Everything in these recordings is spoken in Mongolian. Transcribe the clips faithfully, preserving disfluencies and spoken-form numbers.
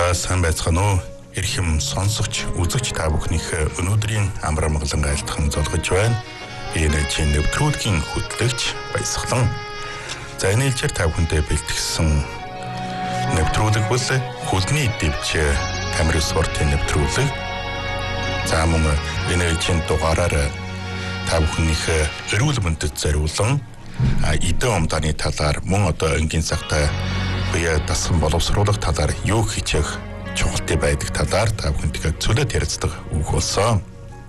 За сайн байцгаана уу? Ирхэм сонсогч, үзэгч та бүхнийхээ өнөөдрийн амар амгалан айлтхан золгож байна. Би нэлжийн нэвтрүүлгийн хөтлөгч Баясгалан. За энэ хэлээр та бүхэндээ бэлтгэсэн нэвтрүүлэг бол хөлний дэвж камер спортын нэвтрүүлэг. За мөн энэ хэлжийн дугаараар та бүхнийхээ эрүүл мэндэд зориулсан эдэн умдааны талаар мөн одоо энгийн цагтаа бие дасган боловсруулах талаар юу хийчих чухалтай байдаг талаар та бүхэнтэйгээ цөлөд ярилцдаг үг болсон.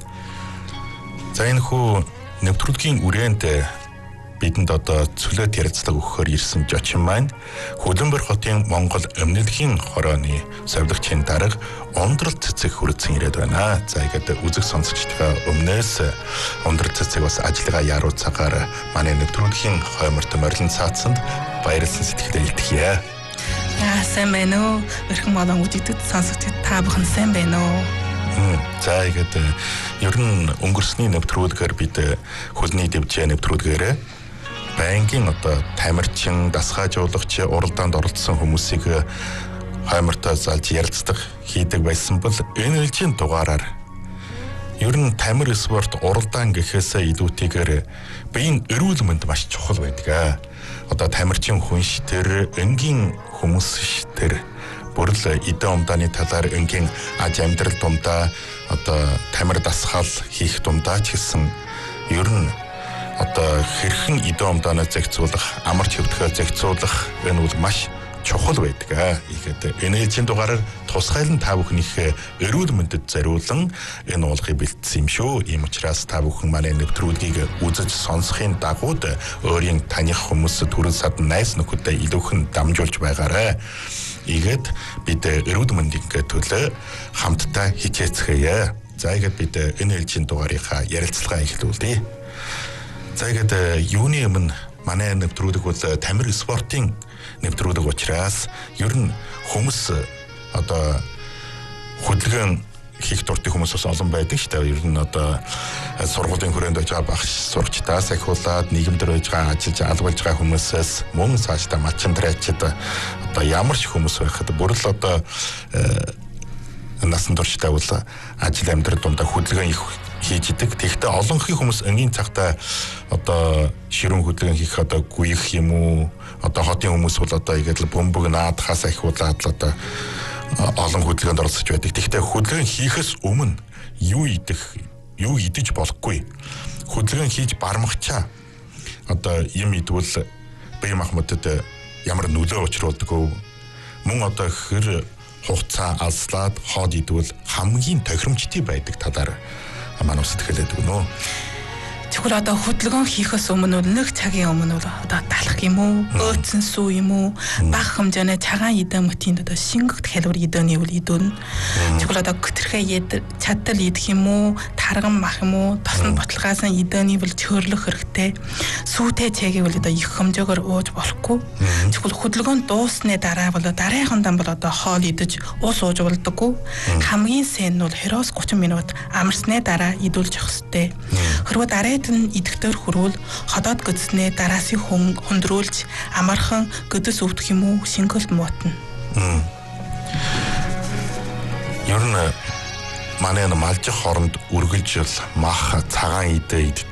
За энэ хүү нэвтрүүлгийн үрээнд бидэнд одоо цөлөд ярилцдаг өгөхөөр ирсэн зочин маань Хөлбөмбөр хотын Монгол өмнөдхийн хорооны совилгчийн дарга Ундрал цэцэг хүрэлцэн ирээд байна. За ихэд үзэг сонсогчдоо өмнөөс Ундрал цэцэг бас ажиллагаа яруу цагаар манай нэвтрүүлгийн хойморт морилон цаацсанд баярлсан сэтгэлдээ илтгэе. Аа сайн байна уу? Өрхөн болон үзэгдэд сонсогчид та бүхэн сайн байна уу? За ихэд ер нь өнгөрсний нэвтрүүлгээр бид хөлний дэвжээ нэвтрүүлгээр банкын одоо тамирчин, дасгаажуулагч, уралдаанд оролцсон хүмүүсийг хаймартаа залж ярилцдаг хийдэг байсан бол энэ хэлжийн дугаараар ер нь тамир спорт уралдаан гэхээсээ илүүтэйгээр биеийн эрүүл мэнд маш чухал байдаг. Одоо тамирчин хүн шитэр, энгийн хүмүүс шитэр бүрл эдэн умдааны талаар энгийн аж амьдрал дундаа одоо тамир дасгал хийх дундаа ч гэсэн ер нь одоо хэрхэн эдэн умдаанаа зохицуулах, амар чөвдөхөө зохицуулах энэ бол маш чухал байдаг. Ихэд энэ хэлжийн дугаараар тусгайлан та бүхнийхээ эрүүл мэндэд зориулан энэ уулгыг бэлдсэн юм шүү. Ийм учраас та бүхэн манай нэвтрүүлгийг үзэж сонсохын дагууд өөрийн таних хүмүүс төрөл садан найз нөхөдөө илүүхэн дамжуулж байгаарай. Игээд бид эрүүл мэндийн төлөө хамтдаа хичээцгээе. За игээд бид энэ хэлжийн дугаарынхаа ярилцлагаа эхлүүлье. За игээд юуны өмнө манай нэвтрүүлэг бол тамир спортын нэвтрүүлэг учраас ер нь хүмүүс одоо хөдөлгөөн хийх дуртай хүмүүс бас олон байдаг шүү дээ. Ер нь одоо сургуулийн хүрээнд байж байгаа багш сурагчдаас ахиулаад нийгэмдэр байж байгаа ажиллаж албалж байгаа хүмүүсээс мөн цаашдаа малчиндрачид одоо ямар ч хүмүүс байхад бүр л одоо насан туршдаа бол ажил амьдрал дундаа хөдөлгөөн их хийж идэг. Тэгэхдээ олонхын хүмүүс энгийн цагтаа одоо ширүүн хөдөлгөөн хийх одоо гүйх юм уу? Одоо хотын хүмүүс бол одоо игээд л бөмбөг наадахаас ахиулаад л одоо олон хөдөлгөөнд оролцож байдаг. Тэгэхдээ хөдөлгөөн хийхээс өмнө юу идэх, юу идэж болохгүй. Хөдөлгөөн хийж бармагчаа одоо юм идвэл бие махбодод ямар нөлөө учруулдаг вэ? Мөн одоо хэр хугацаа алслаад хоод идвэл хамгийн тохиромжтой байдаг талаар манай усд хэлээд өгнө. Тэгвэл одоо хөдөлгөөн хийхээс өмнө нэг цагийн өмнө одоо талах юм уу, өөцөн сүү юм уу, бага хэмжээний цагаан эдэн мөтийн одоо шингэгт калори эдэний үл идүүн. Тэгвэл одоо гүтэрхээ чадтал идэх юм уу, тарган мах юм уу, тосон ботлогоос нь эдэний үл чөрлөх хэрэгтэй. Сүүтэй цэгийг бол одоо их хэмжээгээр ууж болохгүй. Тэгвэл хөдөлгөөн дуусны дараа бол дараахан дан бол одоо хоол идэж ус ууж болдоггүй. Хамгийн сайн нь бол хероос гучин минут амарсны дараа идүүлж явах хэрэгтэй. Хэрвээ дараа нь идэвхтэй хөрвөл ходоод гөдснээ дараасыг хөндрүүлж амархан гөдөс өвдөх юм уу шингэлт муутна. Ер нь манай малжих хооронд үргэлжил мах цагаан идэ иддэг